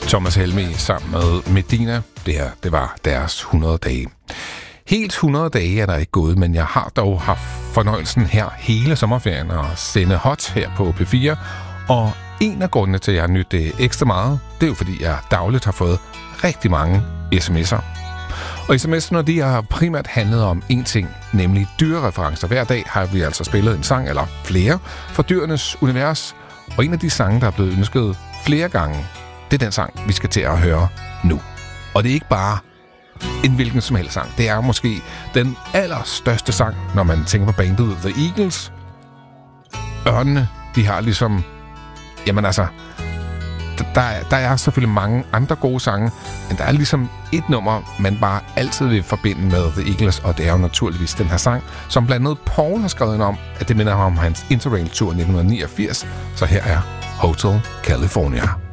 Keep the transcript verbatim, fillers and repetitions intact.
Thomas Helmig sammen med Medina. Det her, det var deres hundrede dage. Helt hundrede dage er der ikke gået, men jeg har dog haft fornøjelsen her hele sommerferien at sende hot her på P fire. Og en af grundene til, at jeg har nydt det ekstra meget, det er jo fordi, jeg dagligt har fået rigtig mange sms'er. Og sms'erne, de har primært handlet om én ting, nemlig dyrereferencer. Hver dag har vi altså spillet en sang, eller flere, for dyrenes univers. Og en af de sange, der er blevet ønsket flere gange, det er den sang, vi skal til at høre nu. Og det er ikke bare en hvilken som helst sang. Det er måske den allerstørste sang, når man tænker på bandet The Eagles. Ørnene, de har ligesom... Jamen altså... Der er, der er selvfølgelig mange andre gode sange, men der er ligesom et nummer, man bare altid vil forbinde med The Eagles, og det er jo naturligvis den her sang, som blandt andet Paul har skrevet om, at det minder ham om hans Interrail-tur nitten niogfirs. Så her er Hotel California.